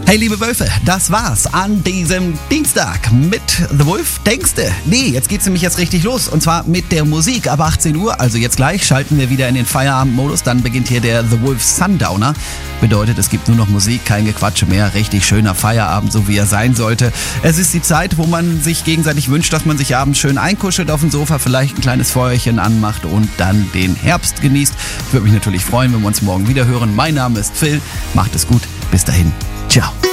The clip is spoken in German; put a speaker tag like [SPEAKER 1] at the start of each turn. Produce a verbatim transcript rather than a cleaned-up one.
[SPEAKER 1] Hey liebe Wölfe, das war's an diesem Dienstag mit The Wolf. Denkste? Nee, jetzt geht's nämlich jetzt richtig los und zwar mit der Musik. Ab achtzehn Uhr, also jetzt gleich, schalten wir wieder in den Feierabendmodus. Dann beginnt hier der The Wolf Sundowner. Bedeutet, es gibt nur noch Musik, kein Gequatsche mehr. Richtig schöner Feierabend, so wie er sein sollte. Es ist die Zeit, wo man sich gegenseitig wünscht, dass man sich abends schön einkuschelt auf dem Sofa, vielleicht ein kleines Feuerchen anmacht und dann den Herbst genießt. Ich würde mich natürlich freuen, wenn wir uns morgen wieder hören. Mein Name ist Phil. Macht es gut. Bis dahin. Ciao.